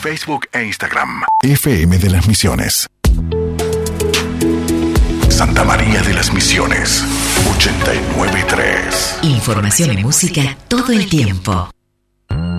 Facebook e Instagram. FM de las Misiones. Santa María de las Misiones, 89.3. Información y música todo el tiempo.